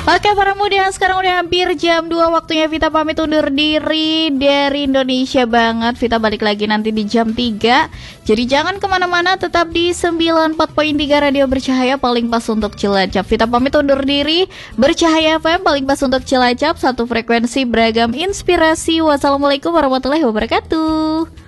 Oke para muda, sekarang udah hampir jam 2 waktunya Vita pamit undur diri dari Indonesia banget. Vita balik lagi nanti di jam 3. Jadi jangan kemana-mana, tetap di 94.3 Radio Bercahaya, paling pas untuk Cilacap. Vita pamit undur diri. Bercahaya FM paling pas untuk Cilacap, satu frekuensi beragam inspirasi. Wassalamualaikum warahmatullahi wabarakatuh.